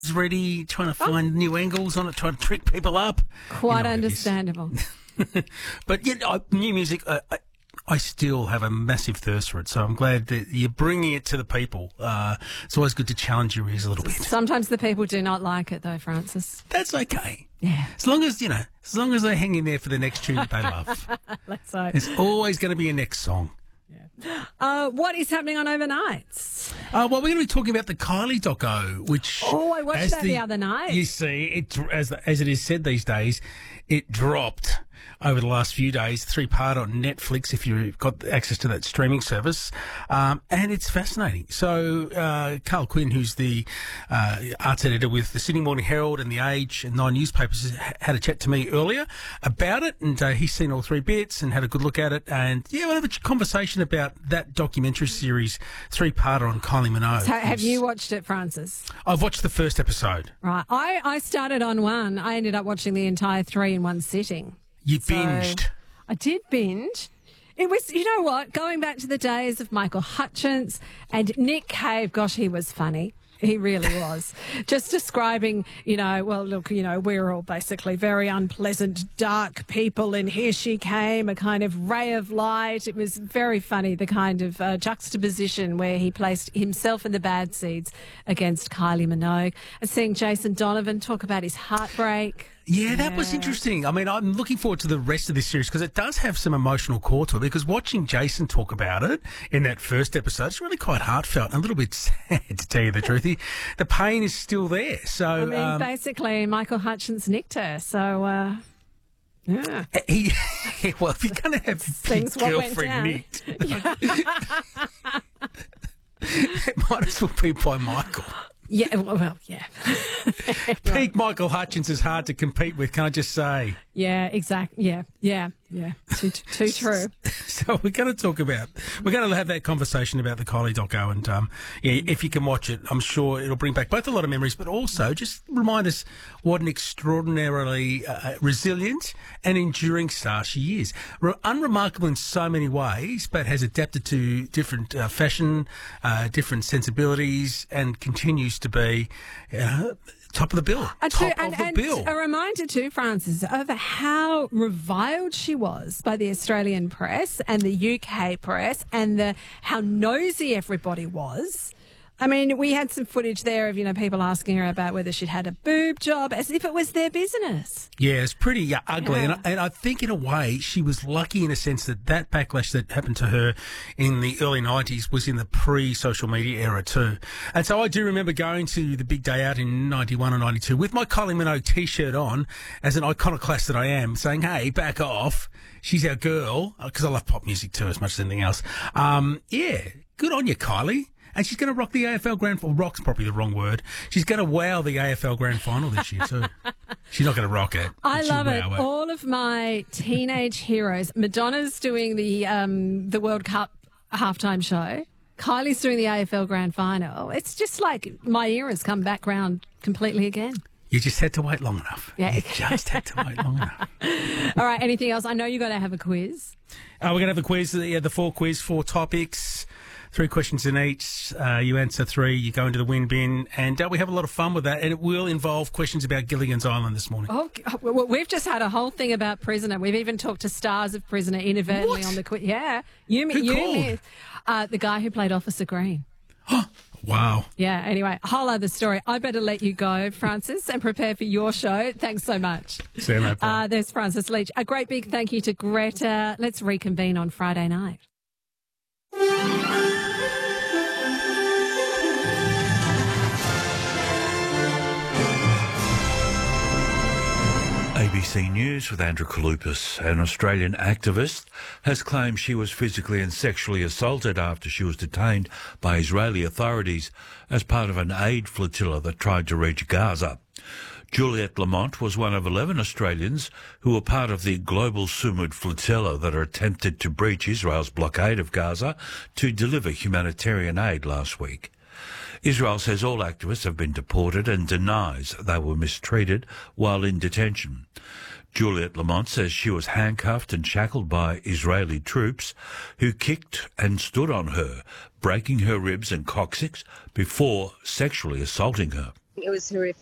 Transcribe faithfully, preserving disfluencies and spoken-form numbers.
ready, trying to find oh. new angles on it, trying to trick people up. Quite you know understandable. But yeah, I, new music, uh, I, I still have a massive thirst for it, so I'm glad that you're bringing it to the people. Uh, it's always good to challenge your ears a little bit. Sometimes the people do not like it, though, Francis. That's okay. Yeah. As long as, you know, as long as they hang in there for the next tune that they love. Let's hope. There's always going to be a next song. Yeah. Uh, what is happening on Overnights? Uh, well, we're going to be talking about the Kylie doco, which... Oh, I watched that the, the other night. You see, it, as, as it is said these days, it dropped over the last few days, three-part on Netflix, if you've got access to that streaming service, um, and it's fascinating. So uh, Carl Quinn, who's the uh, arts editor with the Sydney Morning Herald and The Age and Nine newspapers, had a chat to me earlier about it, and uh, he's seen all three bits and had a good look at it, and yeah, we'll have a conversation about that documentary series, three-parter on Kylie Minogue. So have you watched it, Francis? I've watched the first episode. Right. I, I started on one. I ended up watching the entire three in one sitting. You so binged. I did binge. It was, you know what, going back to the days of Michael Hutchence and Nick Cave, gosh, he was funny. He really was. Just describing, you know, well, look, you know, we're all basically very unpleasant, dark people, and here she came, a kind of ray of light. It was very funny, the kind of uh, juxtaposition where he placed himself in the bad seeds against Kylie Minogue. And seeing Jason Donovan talk about his heartbreak. Yeah, that yeah. was interesting. I mean, I'm looking forward to the rest of this series because it does have some emotional core to it, because watching Jason talk about it in that first episode, it's really quite heartfelt and a little bit sad, to tell you the truth. He, the pain is still there. So, I mean, um, basically, Michael Hutchence nicked her, so... Uh... Yeah. He, well, if you're going to have Things big girlfriend nicked, it might as well be by Michael. Yeah, well, yeah. Peak Michael Hutchence is hard to compete with, can I just say? Yeah, exactly. Yeah, yeah, yeah. Too, too true. So we're going to talk about, we're going to have that conversation about the Kylie doco, and um, yeah, if you can watch it, I'm sure it'll bring back both a lot of memories, but also just remind us what an extraordinarily uh, resilient and enduring star she is. Re- unremarkable in so many ways, but has adapted to different uh, fashion, uh, different sensibilities, and continues to be uh, top of the bill. A top true, of and, the and bill. A reminder too, Francis, of how reviled she was by the Australian press and the U K press, and the how nosy everybody was. I mean, we had some footage there of, you know, people asking her about whether she'd had a boob job, as if it was their business. Yeah, it's pretty uh, ugly. Yeah. And, I, and I think, in a way, she was lucky in a sense that that backlash that happened to her in the early nineties was in the pre-social media era too. And so I do remember going to the big day out in ninety-one or ninety-two with my Kylie Minogue T-shirt on, as an iconoclast that I am, saying, hey, back off. She's our girl, because I love pop music too as much as anything else. Um, yeah, good on you, Kylie. And she's going to rock the A F L Grand Final. Rock's probably the wrong word. She's going to wow the A F L Grand Final this year too. She's not going to rock it. I love it. Wow it. All of my teenage heroes. Madonna's doing the um, the World Cup halftime show. Kylie's doing the A F L Grand Final. It's just like my era's come back round completely again. You just had to wait long enough. Yeah. You just had to wait long enough. All right, anything else? I know you're going to have a quiz. Uh, we're going to have a quiz, the, the four quiz, four topics. Three questions in each. Uh, you answer three, you go into the win bin, and uh, we have a lot of fun with that. And it will involve questions about Gilligan's Island this morning. Oh, well, we've just had a whole thing about Prisoner. We've even talked to stars of Prisoner inadvertently What? on the quiz. Yeah, you, Who you, called? me, uh, the guy who played Officer Green. Wow. Yeah. Anyway, a whole other story. I better let you go, Francis, and prepare for your show. Thanks so much. See you, mate. Uh, there's Francis Leach. A great big thank you to Greta. Let's reconvene on Friday night. A B C News with Andrew Kalupas. An Australian activist has claimed she was physically and sexually assaulted after she was detained by Israeli authorities as part of an aid flotilla that tried to reach Gaza. Juliette Lamont was one of eleven Australians who were part of the global Sumud flotilla that attempted to breach Israel's blockade of Gaza to deliver humanitarian aid last week. Israel says all activists have been deported and denies they were mistreated while in detention. Juliette Lamont says she was handcuffed and shackled by Israeli troops who kicked and stood on her, breaking her ribs and coccyx before sexually assaulting her. It was horrific.